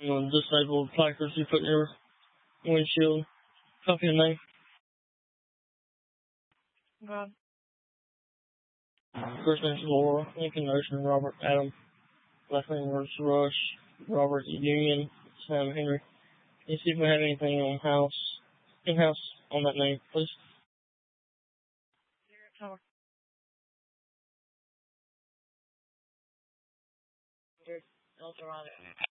disabled placards you put in your windshield. Copy your name. God. First name's Laura, Lincoln Ocean, Robert Adam. Last name was Rush, Robert Union, Sam Henry. Can you see if we have anything in-house on that name, please? Tower. Eldorado.